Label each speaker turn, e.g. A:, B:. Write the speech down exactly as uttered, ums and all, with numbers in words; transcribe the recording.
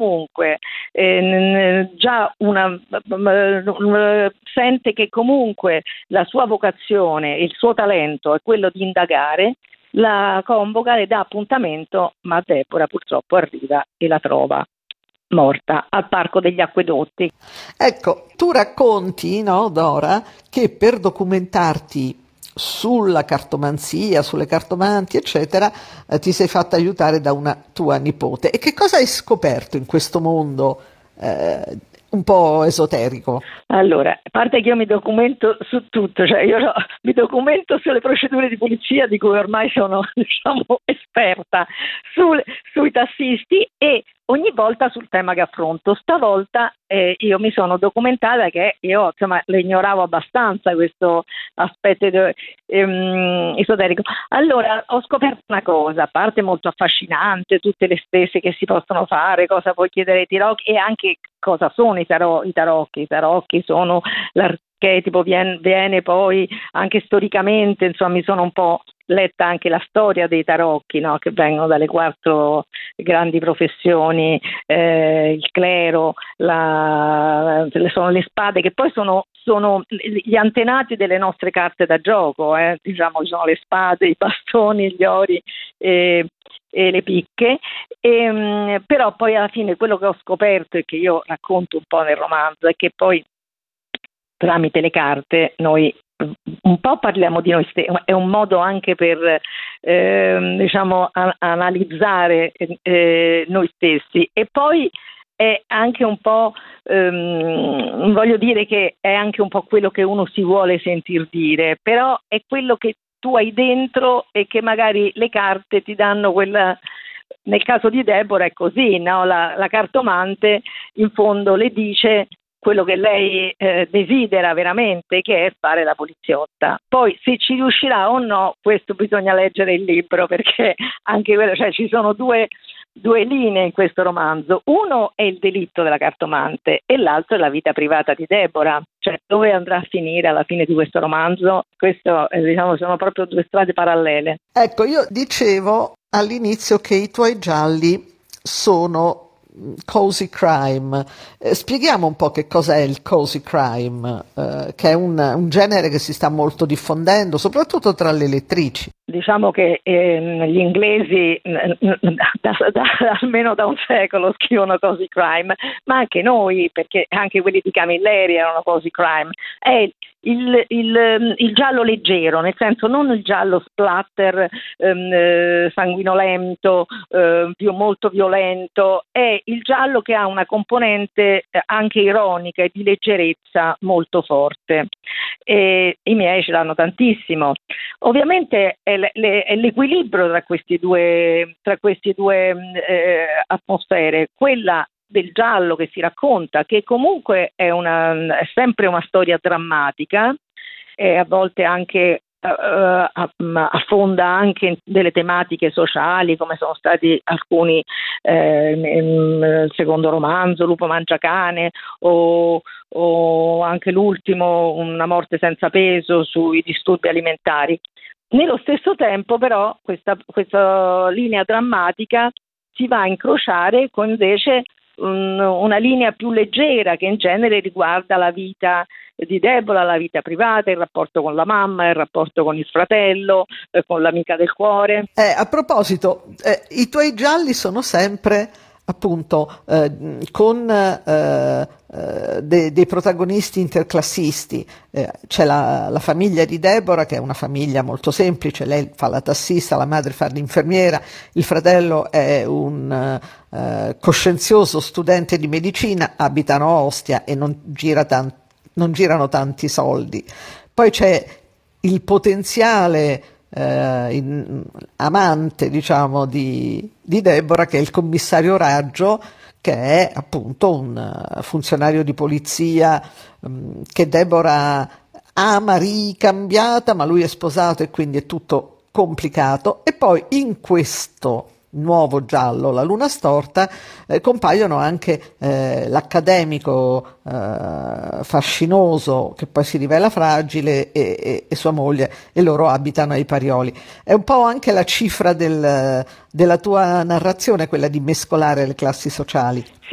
A: comunque eh, già una, sente che comunque la sua vocazione, il suo talento è quello di indagare, la convoca, le dà appuntamento, ma Deborah purtroppo arriva e la trova morta al Parco degli Acquedotti.
B: Ecco, tu racconti, no, Dora, che per documentarti sulla cartomanzia, sulle cartomanti, eccetera, eh, ti sei fatta aiutare da una tua nipote. E che cosa hai scoperto in questo mondo eh, un po' esoterico?
A: Allora, a parte che io mi documento su tutto, cioè io no, mi documento sulle procedure di polizia di cui ormai sono, diciamo, esperta, sul, sui tassisti e ogni volta sul tema che affronto. Stavolta eh, io mi sono documentata che io insomma le ignoravo abbastanza questo aspetto ehm, esoterico. Allora ho scoperto una cosa, a parte molto affascinante, tutte le spese che si possono fare, cosa puoi chiedere ai tarocchi e anche cosa sono i, taro- i tarocchi. I tarocchi sono l'archetipo, viene, viene poi anche storicamente, insomma mi sono un po' letta anche la storia dei tarocchi, no? Che vengono dalle quattro grandi professioni, eh, il clero, la, sono le spade che poi sono, sono gli antenati delle nostre carte da gioco, eh? Diciamo sono le spade, i bastoni, gli ori e, e le picche, e, mh, però poi alla fine quello che ho scoperto e che io racconto un po' nel romanzo è che poi tramite le carte noi un po' parliamo di noi stessi, è un modo anche per eh, diciamo a- analizzare eh, noi stessi e poi è anche un po' ehm, voglio dire che è anche un po' quello che uno si vuole sentir dire, però è quello che tu hai dentro e che magari le carte ti danno quella. Nel caso di Deborah è così, no? La, la cartomante in fondo le dice quello che lei eh, desidera veramente, che è fare la poliziotta. Poi se ci riuscirà o no, questo bisogna leggere il libro, perché anche quello, cioè ci sono due, due linee in questo romanzo. Uno è il delitto della cartomante e l'altro è la vita privata di Deborah. Cioè dove andrà a finire alla fine di questo romanzo? Questo eh, diciamo sono proprio due strade parallele.
B: Ecco, io dicevo all'inizio che i tuoi gialli sono cozy crime. Eh, spieghiamo un po' che cos'è il cozy crime, eh, che è un, un genere che si sta molto diffondendo, soprattutto tra le lettrici.
A: Diciamo che ehm, gli inglesi da, da, da, almeno da un secolo scrivono cozy crime, ma anche noi, perché anche quelli di Camilleri erano cozy crime. È il, il, il giallo leggero, nel senso non il giallo splatter ehm, sanguinolento, eh, più molto violento, è il giallo che ha una componente eh, anche ironica e di leggerezza molto forte. E i miei ce l'hanno tantissimo. Ovviamente è, le, è l'equilibrio tra questi due, tra questi due eh, atmosfere, quella del giallo che si racconta, che comunque è, una, è sempre una storia drammatica e a volte anche Uh, affonda anche delle tematiche sociali, come sono stati alcuni eh, nel secondo romanzo Lupo Mangiacane o, o anche l'ultimo Una morte senza peso sui disturbi alimentari. Nello stesso tempo però questa, questa linea drammatica si va a incrociare con invece un, una linea più leggera che in genere riguarda la vita di Deborah, la vita privata, il rapporto con la mamma, il rapporto con il fratello, eh, con l'amica del cuore.
B: Eh, a proposito, eh, i tuoi gialli sono sempre appunto eh, con eh, eh, de- dei protagonisti interclassisti. Eh, c'è la, la famiglia di Deborah, che è una famiglia molto semplice, lei fa la tassista, la madre fa l'infermiera, il fratello è un eh, coscienzioso studente di medicina, abitano a Ostia e non gira tanto non girano tanti soldi. Poi c'è il potenziale eh, in, amante, diciamo, di, di Deborah, che è il commissario Raggio, che è appunto un uh, funzionario di polizia um, che Deborah ama, ricambiata, ma lui è sposato e quindi è tutto complicato. E poi in questo nuovo giallo, La luna storta, eh, compaiono anche eh, l'accademico eh, fascinoso che poi si rivela fragile e, e, e sua moglie, e loro abitano ai Parioli. È un po' anche la cifra del, della tua narrazione, quella di mescolare le classi sociali.